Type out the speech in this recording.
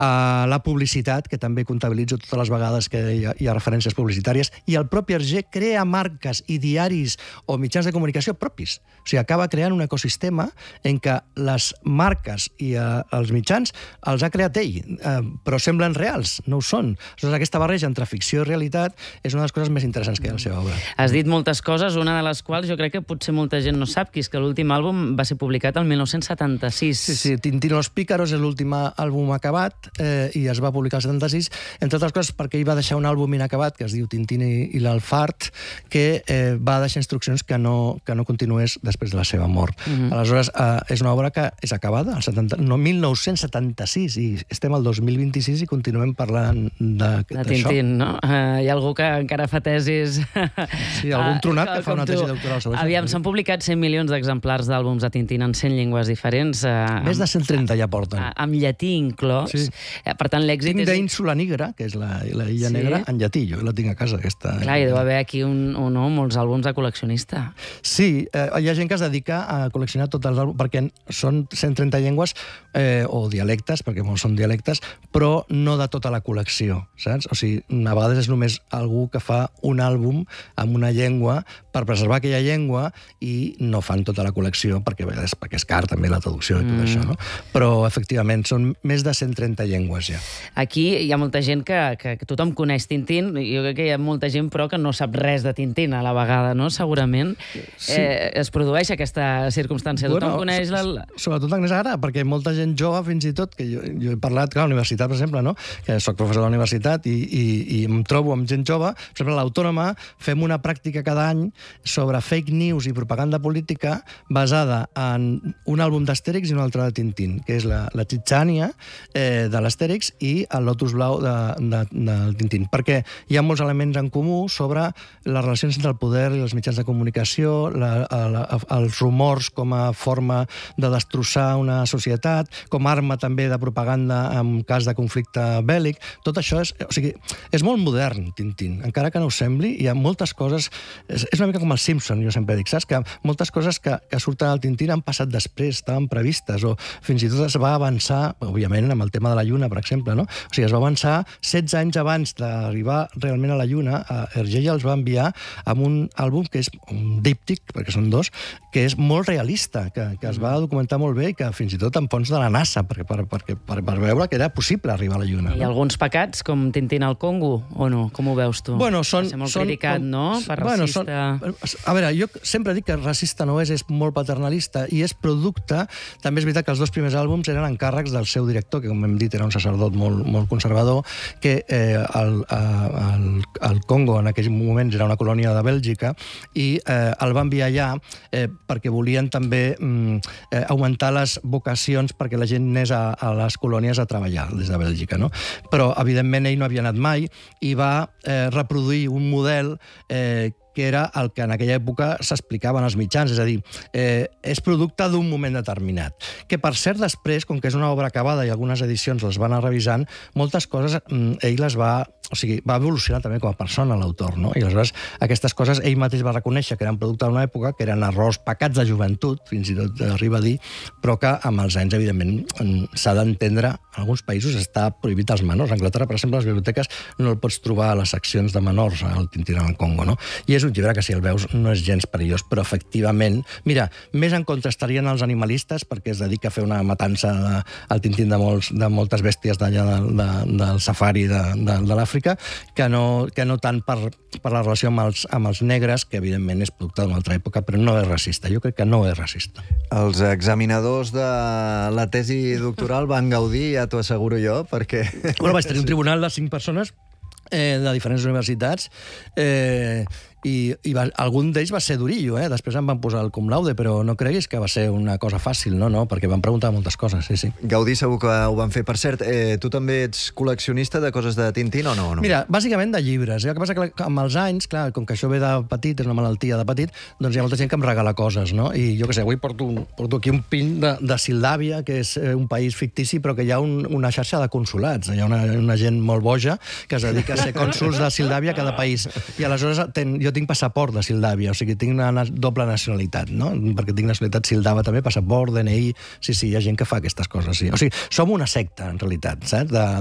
la publicitat, que també comptabilitzo totes les vegades que hi ha referències publicitàries, i el propi Hergé crea marques i diaris o mitjans de comunicació propis. O sigui, acaba creant un ecosistema en què les marques i els mitjans els ha creat ell, però semblen reals, no ho són. Aleshores, aquesta barreja entre ficció i realitat és una de les coses més interessants que hi ha a la seva obra. Has dit moltes coses, una de les quals jo crec que potser molta gent no sap, que és que l'últim àlbum va ser publicat el 1976. Sí, Tintín los Pícaros és l'últim àlbum acabat i es va publicar el 76, entre altres coses perquè ell va deixar un àlbum inacabat que es diu Tintín i l'Alfart, que va deixar instruccions que no continués després de la seva mort. Aleshores, és una obra que és acabada, el 1976, i estem al 2026 i continuem parlant d'això. De Tintín, no? Hi ha algú que encara fa tesis... Sí, algun tronat que fa una tesi doctoral sobre això. Aviam, s'han publicat 100 milions d'exemplars d'àlbums de Tintín en 100 llengües diferents. Més de 130 ja porten. Amb llatí inclòs. Sí. Per tant, l'èxit és... Tinc d'Ínsula Negra, que és la illa negra, en llatí. Jo la tinc a casa, aquesta. Clar, hi deu haver aquí molts àlbums de col·leccionista. Sí, hi ha gent que es dedica a col·leccionar tots els àlbums, perquè són 130 llengües, o dialectes, perquè molts són dialectes, però no de tota la col·lecció, saps? O sigui, a vegades és només algú que fa un àlbum amb una llengua per preservar aquella llengua i no fan tota la col·lecció, perquè és car també la traducció i tot això, no? Però, efectivament, són més de 130 llengües ja. Aquí hi ha molta gent que tothom coneix Tintín, jo crec que hi ha molta gent però que no sap res de Tintín a la vegada, no? Segurament. Sí. Es produeix aquesta circumstància. Tothom coneix sobretot Agnès ara, perquè molta gent jove, fins i tot, que jo he parlat a la universitat, per exemple, no? Que soc professor de la universitat i em trobo amb gent jove, per exemple, a l'Autònoma fem una pràctica cada any sobre fake news i propaganda política basada en un àlbum d'Astèrix i un altre de Tintín, que és la Titxània de l'Astèrix i el Lotus Blau del Tintín, perquè hi ha molts elements en comú sobre les relacions entre el poder i els mitjans de comunicació, els rumors com a forma de destrossar una societat, com a arma també de propaganda en cas de conflicte bèl·lic. Tot això és molt modern, Tintín, encara que no ho sembli. Hi ha moltes coses... És una mica com el Simpson, jo sempre dic, saps? Que moltes coses que surten al Tintín han passat després, estaven previstes, o fins i tot es va avançar, òbviament, amb el tema de la Lluna, per exemple, no? O sigui, es va avançar 16 anys abans d'arribar realment a la Lluna. Hergé ja els va enviar amb un àlbum que és un díptic, perquè són dos, que és molt realista, que es va documentar molt bé i que fins i tot en fonts de la NASA, per veure que era possible arribar a la Lluna. I alguns pecats, com Tintín al Congo, o no? Com ho veus tu? Bueno, va ser molt criticat, no? Per racista... A veure, jo sempre dic que racista no és molt paternalista i és producte... També és veritat que els dos primers àlbums eren encàrrecs del seu director, que com hem dit era un sacerdot molt conservador, que el Congo en aquells moments era una colònia de Bèlgica i el va enviar allà perquè volien també augmentar les vocacions perquè la gent anés a les colònies a treballar des de Bèlgica, no? Però, evidentment, ell no havia anat mai i va reproduir un model que era el que en aquella època s'explicava en els mitjans, és a dir, és producte d'un moment determinat. Que, per cert, després, com que és una obra acabada i algunes edicions les va anar revisant, moltes coses ell les va... O sigui, va evolucionar també com a persona, l'autor, no? I aleshores aquestes coses ell mateix va reconèixer que eren producte d'una època, que eren errors, pecats de joventut, fins i tot arriba a dir, però que amb els anys, evidentment, s'ha d'entendre. En alguns països està prohibit als menors. A Anglaterra, per exemple, a les biblioteques no el pots trobar a les seccions de menors, al Tintín al Congo, no? I és un llibre que, si el veus, no és gens perillós, però, efectivament... Mira, més en contra estarien els animalistes, perquè es dedica a fer una matança al Tintín de moltes bèsties d'allà del safari de l'Àfrica, que no tant per la relació amb els negres, que evidentment és producte d'una altra època, però no és racista. Jo crec que no és racista. Els examinadors de la tesi doctoral van gaudir, ja t'ho asseguro jo, perquè... Bueno, vaig tenir un tribunal de 5 persones de diferents universitats i algun d'ells va ser durillo, després em van posar el cum laude, però no creguis que va ser una cosa fàcil, no, perquè van preguntar moltes coses, sí. Gaudí segur que ho van fer. Per cert, tu també ets col·leccionista de coses de Tintín o no? Mira, bàsicament de llibres. El que passa que amb els anys, clar, com que això ve de petit, és una malaltia de petit, doncs hi ha molta gent que em regala coses, no? I jo què sé, avui porto aquí un pin de Sildàvia, que és un país fictici, però que hi ha una xarxa de consulats. Hi ha una gent molt boja que es dedica a ser cònsuls de Sildàvia a cada país. I aleshores jo jo tinc passaport de Sildàvia, o sigui, tinc una doble nacionalitat, no? Perquè tinc nacionalitat sildava també, passaport, DNI... Sí, hi ha gent que fa aquestes coses, sí. O sigui, som una secta, en realitat, saps?